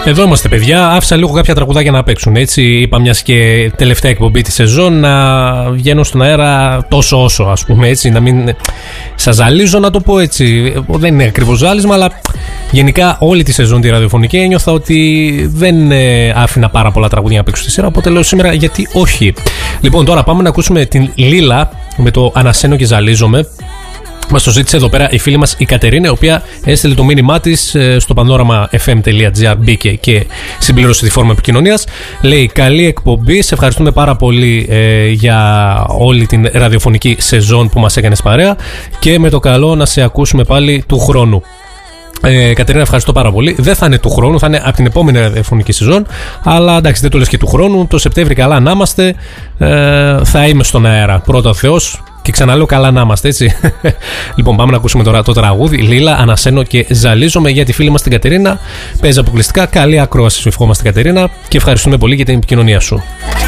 Εδώ είμαστε, παιδιά. Άφησα λίγο κάποια τραγουδάκια να παίξουν. Έτσι, είπα, μιας και τελευταία εκπομπή τη σεζόν, να βγαίνουν στον αέρα τόσο όσο, ας πούμε, έτσι. Να μην σας ζαλίζω, να το πω έτσι. Δεν είναι ακριβώς ζάλισμα, αλλά γενικά όλη τη σεζόν τη ραδιοφωνική ένιωθα ότι δεν άφηνα πάρα πολλά τραγούδια να παίξουν στη σειρά. Οπότε λέω σήμερα γιατί όχι. Λοιπόν, τώρα πάμε να ακούσουμε την Λίλα με το Ανασένω και Ζαλίζομαι. Μας το ζήτησε εδώ πέρα η φίλη μας η Κατερίνα, η οποία έστειλε το μήνυμά της στο panorama.fm.gr, μπήκε και συμπλήρωσε τη φόρμα επικοινωνίας. Λέει: καλή εκπομπή, σε ευχαριστούμε πάρα πολύ για όλη την ραδιοφωνική σεζόν που μας έκανες παρέα και με το καλό να σε ακούσουμε πάλι του χρόνου. Κατερίνα, ευχαριστώ πάρα πολύ. Δεν θα είναι του χρόνου, θα είναι από την επόμενη ραδιοφωνική σεζόν. Αλλά εντάξει, δεν το λες και του χρόνου. Το Σεπτέμβρη καλά να είμαστε. Θα είμαι στον αέρα. Πρώτα ο Θεός. Και ξαναλέω καλά να είμαστε, έτσι. Λοιπόν, πάμε να ακούσουμε τώρα το τραγούδι Λίλα, Ανασένω και Ζαλίζομαι για τη φίλη μας την Κατερίνα. Παίζει αποκλειστικά. Καλή ακρόαση σου ευχόμαστε, Κατερίνα, και ευχαριστούμε πολύ για την επικοινωνία σου.